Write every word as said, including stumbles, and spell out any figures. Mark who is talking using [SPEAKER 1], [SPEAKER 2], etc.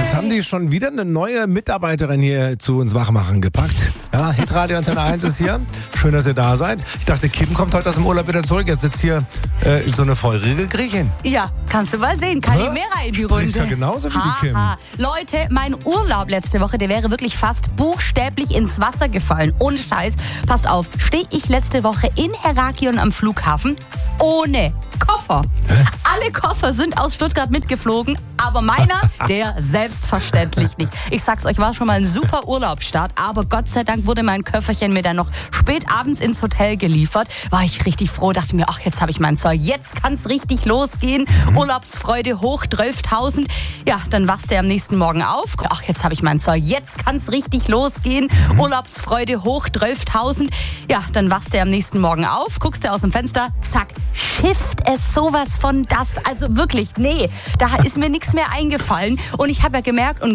[SPEAKER 1] Jetzt haben die schon wieder eine neue Mitarbeiterin hier zu uns Wachmachen gepackt. Ja, Hitradio Antenne eins ist hier. Schön, dass ihr da seid. Ich dachte, Kim kommt heute aus dem Urlaub wieder zurück. Jetzt sitzt hier äh, so eine feurige Griechin.
[SPEAKER 2] Ja, kannst du mal sehen. Kalimera in die Runde.
[SPEAKER 1] Ist ja genauso wie
[SPEAKER 2] ha,
[SPEAKER 1] die Kim.
[SPEAKER 2] Ha. Leute, mein Urlaub letzte Woche, der wäre wirklich fast buchstäblich ins Wasser gefallen. Ohne Scheiß. Passt auf, stehe ich letzte Woche in Heraklion am Flughafen ohne Koffer.
[SPEAKER 1] Hä?
[SPEAKER 2] Alle Koffer sind aus Stuttgart mitgeflogen, aber meiner, der selbstverständlich nicht. Ich sag's euch, war schon mal ein super Urlaubsstart, aber Gott sei Dank wurde mein Köfferchen mir dann noch spät abends ins Hotel geliefert. War ich richtig froh, dachte mir, ach, jetzt habe ich mein Zeug, jetzt kann's richtig losgehen. Mhm. Urlaubsfreude hoch, zwölftausend. Ja, dann wachst du am nächsten Morgen auf. Ach, jetzt habe ich mein Zeug, jetzt kann's richtig losgehen. Mhm. Urlaubsfreude hoch, zwölftausend. Ja, dann wachst du am nächsten Morgen auf, guckst du aus dem Fenster, zack, schifft es sowas von das. Also wirklich, nee, da ist mir nichts mehr eingefallen. Und ich habe ja gemerkt, und